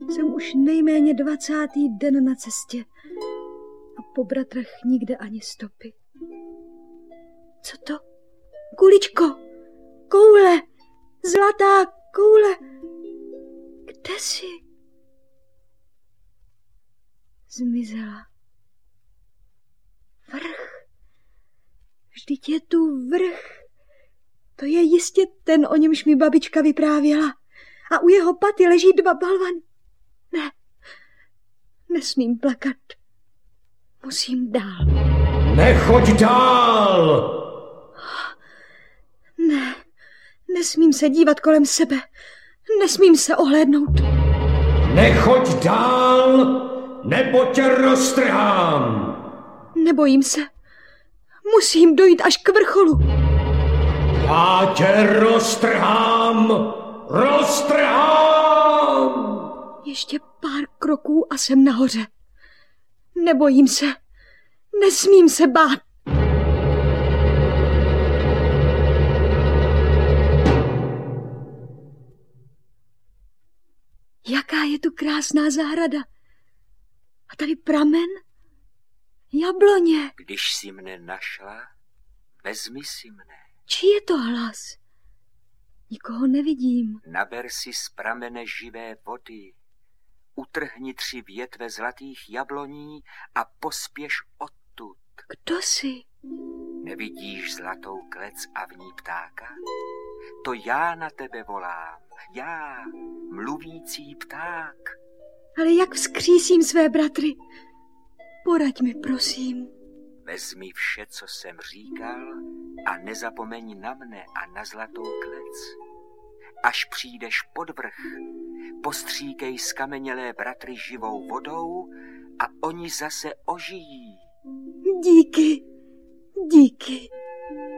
Jsem už nejméně 20. den na cestě a po bratrech nikde ani stopy. Co to? Kuličko, koule, zlatá koule. Kde jsi? Zmizela. Vrch. Vždyť je tu vrch. To je jistě ten, o němž mi babička vyprávěla. A u jeho paty leží 2 balvany. Ne, nesmím plakat. Musím dál. Nechoď dál! Ne, nesmím se dívat kolem sebe. Nesmím se ohlédnout. Nechoď dál, nebo tě roztrhám. Nebojím se. Musím dojít až k vrcholu. Já tě roztrhám! Roztrhám! Ještě pár kroků a jsem nahoře. Nebojím se. Nesmím se bát. Jaká je tu krásná zahrada. A tady pramen? Jabloně. Když jsi mne našla, vezmi si mne. Čí je to hlas? Nikoho nevidím. Naber si z pramene živé vody. Utrhni 3 větve zlatých jabloní a pospěš odtud. Kdo jsi? Nevidíš zlatou klec a v ní ptáka? To já na tebe volám. Já, mluvící pták. Ale jak vzkřísím své bratry? Poraď mi, prosím. Vezmi vše, co jsem říkal, a nezapomeň na mne a na zlatou klec. Až přijdeš pod vrch, postříkej skamenělé bratry živou vodou a oni zase ožijí. Díky, díky.